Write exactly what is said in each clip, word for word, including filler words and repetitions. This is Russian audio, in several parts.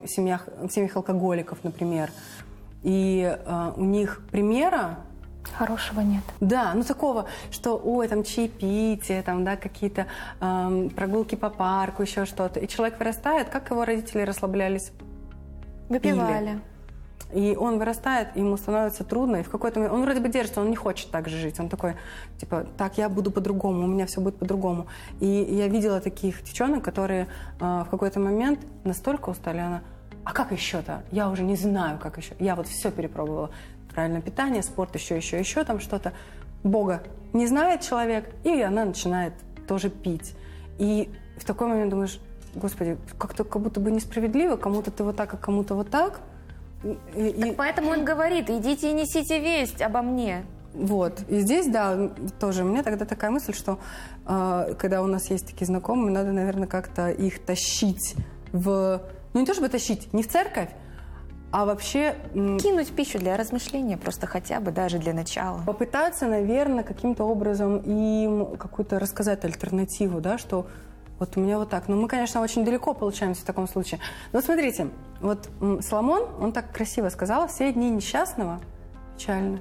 в семьях, в семьях алкоголиков, например. И э, у них примера хорошего нет. Да, ну такого, что, ой, там чаепитие, там, да, какие-то эм, прогулки по парку, еще что-то. И человек вырастает, как его родители расслаблялись? Выпивали. И он вырастает, ему становится трудно, и в какой-то момент... Он вроде бы держится, он не хочет так же жить. Он такой, типа, так, я буду по-другому, у меня все будет по-другому. И я видела таких девчонок, которые э, в какой-то момент настолько устали, она, а как еще-то? Я уже не знаю, как еще. Я вот все перепробовала. Правильное питание, спорт, еще, еще, еще там что-то. Бога не знает человек, и она начинает тоже пить. И в такой момент думаешь, Господи, как-то как будто бы несправедливо, кому-то ты вот так, а кому-то вот так. И, и... Поэтому он говорит, идите и несите весть обо мне. Вот. И здесь, да, тоже у меня тогда такая мысль, что э, когда у нас есть такие знакомые, надо, наверное, как-то их тащить в... Ну, не то чтобы тащить, не в церковь, а вообще... Кинуть пищу для размышления, просто хотя бы, даже для начала. Попытаться, наверное, каким-то образом им какую-то рассказать альтернативу, да, что вот у меня вот так. Но мы, конечно, очень далеко получаемся в таком случае. Но смотрите, вот Соломон, он так красиво сказал, все дни несчастного печальны.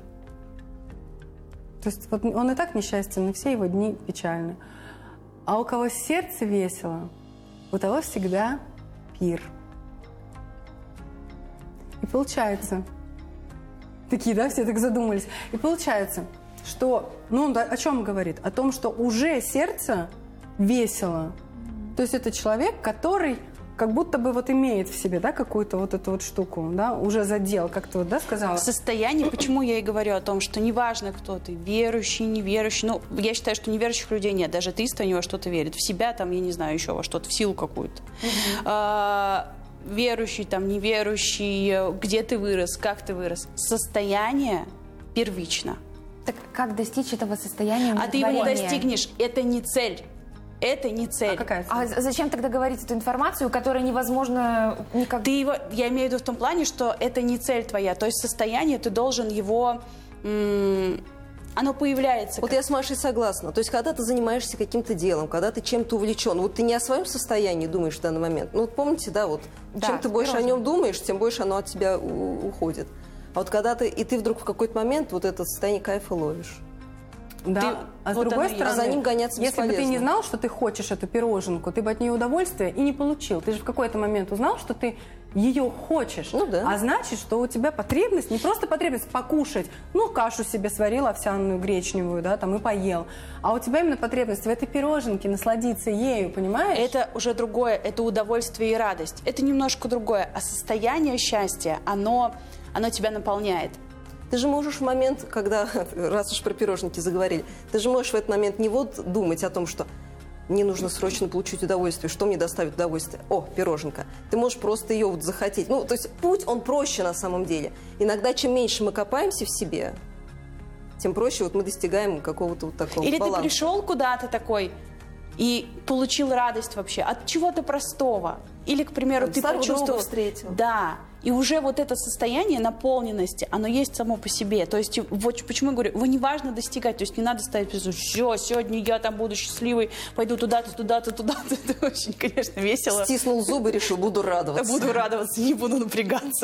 То есть вот он и так несчастен, и все его дни печальны. А у кого сердце весело, у того всегда пир. И получается, такие, да, все так задумались. И получается, что, ну, он о чем говорит? О том, что уже сердце весело. То есть это человек, который как будто бы вот имеет в себе, да, какую-то вот эту вот штуку, да, уже задел, как ты вот, да, сказала? Состояние, почему я и говорю о том, что неважно, кто ты, верующий, неверующий, ну, я считаю, что неверующих людей нет, даже атеист в него что-то верит, в себя, там, я не знаю, еще во что-то, в силу какую-то. Mm-hmm. А, верующий, там, неверующий, где ты вырос, как ты вырос. Состояние первично. Так как достичь этого состояния? А ты его не достигнешь, это не цель. Это не цель. А какая цель? А зачем тогда говорить эту информацию, которая невозможно никак... Ты его, я имею в виду в том плане, что это не цель твоя. То есть состояние, ты должен его... М- оно появляется. Вот как... я с Машей согласна. То есть когда ты занимаешься каким-то делом, когда ты чем-то увлечен, вот ты не о своем состоянии думаешь в данный момент. Ну вот помните, да, вот да, чем ты больше о нем думаешь, тем больше оно от тебя у- уходит. А вот когда ты... И ты вдруг в какой-то момент вот это состояние кайфа ловишь. Да, ты, а с вот другой оно, стороны, а за ним гоняться если бы ты не бесполезно. знал, что ты хочешь эту пироженку, ты бы от нее удовольствие и не получил. Ты же в какой-то момент узнал, что ты ее хочешь. Ну да. А значит, что у тебя потребность, не просто потребность покушать, ну, кашу себе сварил овсяную, гречневую, да, там, и поел. А у тебя именно потребность в этой пироженке, насладиться ею, понимаешь? Это уже другое, это удовольствие и радость. Это немножко другое. А состояние счастья, оно, оно тебя наполняет. Ты же можешь в момент, когда, раз уж про пироженки заговорили, ты же можешь в этот момент не вот думать о том, что мне нужно срочно получить удовольствие, что мне доставит удовольствие. О, пироженка. Ты можешь просто ее вот захотеть. Ну, то есть путь, он проще на самом деле. Иногда, чем меньше мы копаемся в себе, тем проще вот мы достигаем какого-то вот такого Или баланса. ты пришел куда-то такой и получил радость вообще от чего-то простого. Или, к примеру, Там ты старого друга почувствовал... встретил. Да. И уже вот это состояние наполненности, оно есть само по себе. То есть, вот почему я говорю, его не важно достигать. То есть не надо ставить, что все, сегодня я там буду счастливый, пойду туда-то, туда-то, туда-то. Это очень, конечно, весело. Стиснул зубы, решил, буду радоваться. Буду радоваться, не буду напрягаться.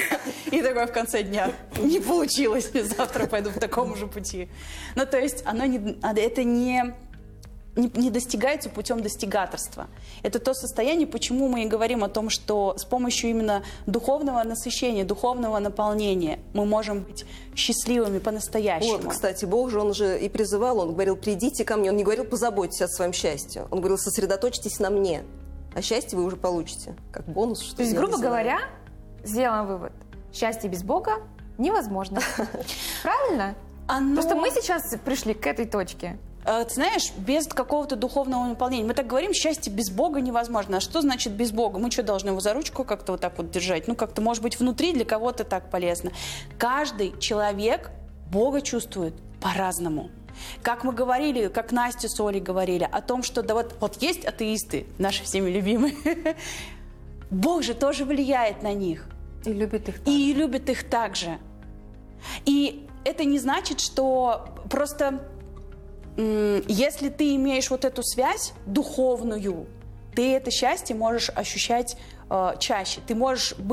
И такое в конце дня. Не получилось, завтра пойду по такому же пути. Ну, то есть, оно не, это не... Не, не достигается путем достигаторства. Это то состояние, почему мы и говорим о том, что с помощью именно духовного насыщения, духовного наполнения мы можем быть счастливыми по-настоящему. Вот, кстати, Бог же, он же и призывал, он говорил, придите ко мне. Он не говорил, позаботьтесь о своем счастье. Он говорил, сосредоточьтесь на мне. А счастье вы уже получите. Как бонус. Что То есть, грубо говоря, сделаем вывод. Счастье без Бога невозможно. Правильно? Оно... Просто мы сейчас пришли к этой точке. Ты знаешь, без какого-то духовного наполнения. Мы так говорим, счастье без Бога невозможно. А что значит без Бога? Мы что, должны его за ручку как-то вот так вот держать? Ну, как-то, может быть, внутри для кого-то так полезно. Каждый человек Бога чувствует по-разному. Как мы говорили, как Настя с Олей говорили, о том, что да вот, вот есть атеисты, наши всеми любимые. Бог же тоже влияет на них. И любит их так. И любит их так же. И это не значит, что просто... Если ты имеешь вот эту связь духовную, ты это счастье можешь ощущать э, чаще. Ты можешь быть